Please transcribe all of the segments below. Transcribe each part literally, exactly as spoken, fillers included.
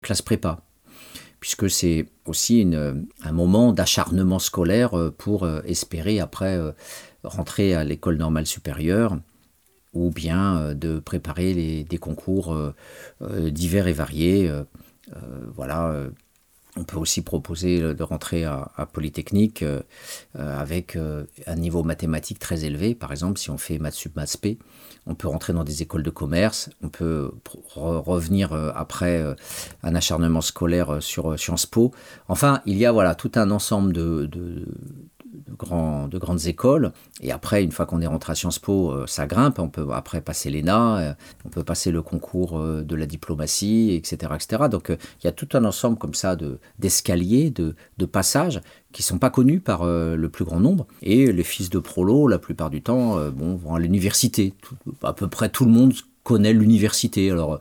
classe prépa, puisque c'est aussi une, un moment d'acharnement scolaire pour espérer après rentrer à l'école normale supérieure, ou bien de préparer les, des concours divers et variés. Euh, voilà. On peut aussi proposer de rentrer à, à Polytechnique euh, avec euh, un niveau mathématique très élevé. Par exemple, si on fait maths sup, maths spé, on peut rentrer dans des écoles de commerce. On peut re- revenir euh, après euh, un acharnement scolaire sur euh, Sciences Po. Enfin, il y a voilà tout un ensemble de, de, de, grands, de grandes écoles. Et après, une fois qu'on est rentré à Sciences Po, euh, ça grimpe. On peut après passer l'E N A, euh, on peut passer le concours euh, de la diplomatie, et cetera, et cetera. Donc, euh, il y a tout un ensemble comme ça de d'escaliers, de, de passages qui ne sont pas connus par euh, le plus grand nombre. Et les fils de prolo, la plupart du temps, euh, bon, vont à l'université. Tout, à peu près tout le monde connaît l'université. Alors,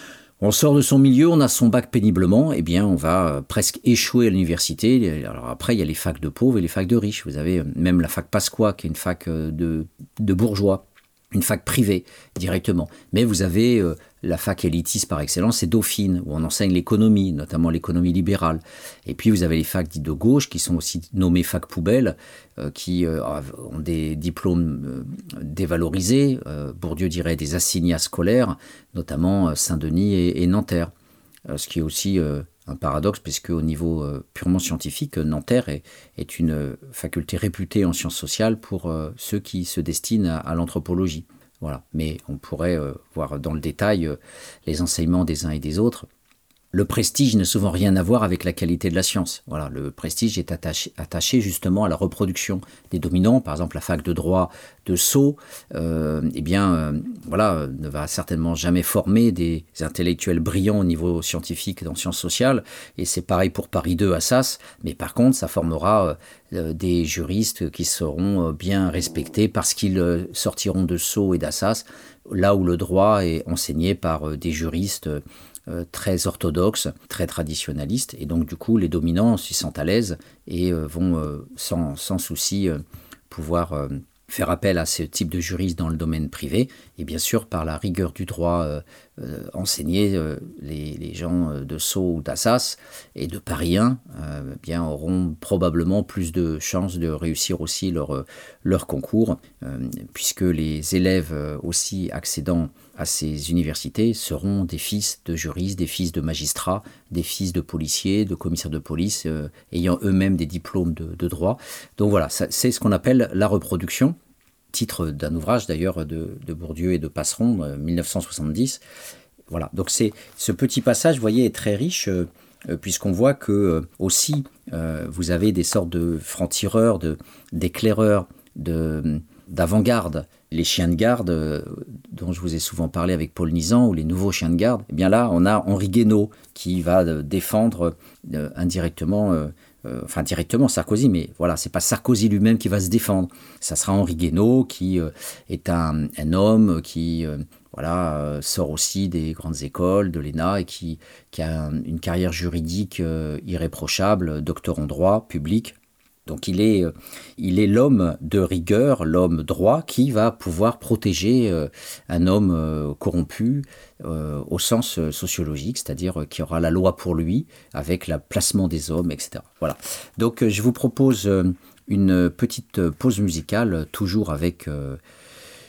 on sort de son milieu, on a son bac péniblement, eh bien, on va euh, presque échouer à l'université. Alors après, il y a les facs de pauvres et les facs de riches. Vous avez même la fac Pasqua, qui est une fac euh, de, de bourgeois, une fac privée directement. Mais vous avez euh, la fac élitiste par excellence, c'est Dauphine, où on enseigne l'économie, notamment l'économie libérale. Et puis vous avez les facs dites de gauche, qui sont aussi nommées fac poubelle, euh, qui euh, ont des diplômes euh, dévalorisés, euh, Bourdieu dirait des assignats scolaires, notamment euh, Saint-Denis et, et Nanterre. Euh, ce qui est aussi euh, un paradoxe, puisque au niveau euh, purement scientifique, Nanterre est, est une faculté réputée en sciences sociales pour euh, ceux qui se destinent à, à l'anthropologie. Voilà. Mais on pourrait euh, voir dans le détail euh, les enseignements des uns et des autres. Le prestige n'a souvent rien à voir avec la qualité de la science. Voilà, le prestige est attaché, attaché justement à la reproduction des dominants. Par exemple, la fac de droit de Sceaux, euh, eh bien, euh, voilà, ne va certainement jamais former des intellectuels brillants au niveau scientifique dans sciences sociales. Et c'est pareil pour Paris deux, Assas. Mais par contre, ça formera euh, des juristes qui seront bien respectés parce qu'ils euh, sortiront de Sceaux et d'Assas, là où le droit est enseigné par euh, des juristes euh, Euh, très orthodoxes, très traditionnalistes, et donc du coup les dominants s'y sentent à l'aise et euh, vont euh, sans, sans souci euh, pouvoir euh, faire appel à ce type de juristes dans le domaine privé, et bien sûr par la rigueur du droit euh, euh, enseigné, euh, les, les gens de Sceaux ou d'Assas et de Paris un euh, bien, auront probablement plus de chances de réussir aussi leur, leur concours, euh, puisque les élèves euh, aussi accédant à ces universités seront des fils de juristes, des fils de magistrats, des fils de policiers, de commissaires de police, euh, ayant eux-mêmes des diplômes de, de droit. Donc voilà, ça, c'est ce qu'on appelle la reproduction, titre d'un ouvrage d'ailleurs de, de Bourdieu et de Passeron, euh, mille neuf cent soixante-dix. Voilà, donc c'est, ce petit passage, vous voyez, est très riche, euh, puisqu'on voit que euh, aussi, euh, vous avez des sortes de francs-tireurs, de, d'éclaireurs, de, d'avant-garde. Les chiens de garde, euh, dont je vous ai souvent parlé avec Paul Nizan, ou les nouveaux chiens de garde, eh bien là, on a Henri Guénaud qui va euh, défendre euh, indirectement, euh, euh, enfin directement Sarkozy, mais voilà, c'est pas Sarkozy lui-même qui va se défendre. Ça sera Henri Guénaud qui euh, est un, un homme qui euh, voilà, euh, sort aussi des grandes écoles, de l'E N A, et qui, qui a un, une carrière juridique euh, irréprochable, docteur en droit public. Donc il est, il est l'homme de rigueur, l'homme droit, qui va pouvoir protéger euh, un homme euh, corrompu euh, au sens sociologique, c'est-à-dire qui aura la loi pour lui, avec le placement des hommes, et cetera. Voilà. Donc je vous propose une petite pause musicale, toujours avec euh,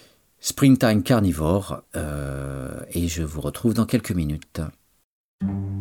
Springtime Carnivore, euh, et je vous retrouve dans quelques minutes.